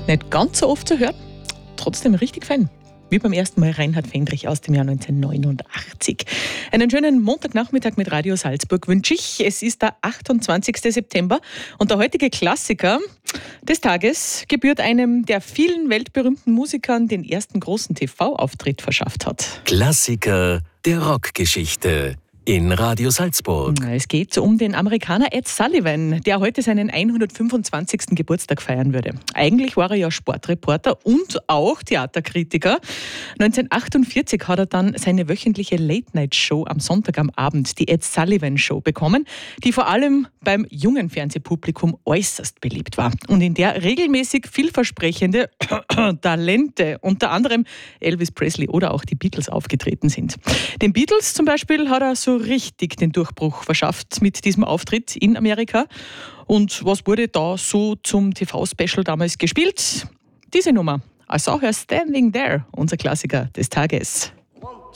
Nicht ganz so oft zu hören, trotzdem richtig fein. Wie beim ersten Mal Reinhard Fendrich aus dem Jahr 1989. Einen schönen Montagnachmittag mit Radio Salzburg wünsche ich. Es ist der 28. September und der heutige Klassiker des Tages gebührt einem der vielen weltberühmten Musikern den ersten großen TV-Auftritt verschafft hat. Klassiker der Rockgeschichte in Radio Salzburg. Es geht um den Amerikaner Ed Sullivan, der heute seinen 125. Geburtstag feiern würde. Eigentlich war er ja Sportreporter und auch Theaterkritiker. 1948 hat er dann seine wöchentliche Late-Night-Show am Sonntag am Abend, die Ed Sullivan Show, bekommen, die vor allem beim jungen Fernsehpublikum äußerst beliebt war und in der regelmäßig vielversprechende Talente, unter anderem Elvis Presley oder auch die Beatles, aufgetreten sind. Den Beatles zum Beispiel hat er so richtig den Durchbruch verschafft mit diesem Auftritt in Amerika. Und was wurde da so zum TV-Special damals gespielt? Diese Nummer, I Saw Her Standing There, unser Klassiker des Tages.